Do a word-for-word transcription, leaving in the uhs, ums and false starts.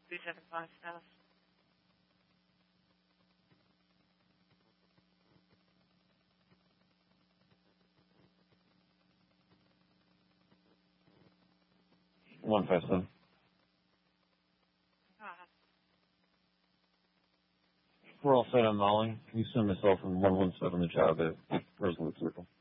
three seven five South. one five seven. We're all set on Molly. Can you send myself from one one seven the job at Resolute Circle?